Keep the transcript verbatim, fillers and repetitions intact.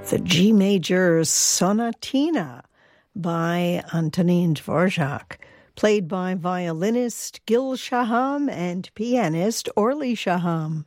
the G major Sonatina by Antonin Dvorak, played by violinist Gil Shaham and pianist Orly Shaham.